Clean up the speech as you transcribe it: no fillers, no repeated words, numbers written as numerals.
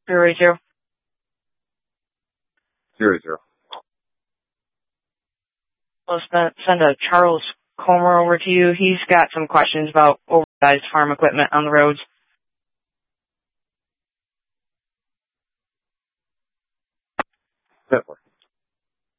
080. 00. We'll send a Charles Comer over to you. He's got some questions about oversized farm equipment on the roads. Definitely.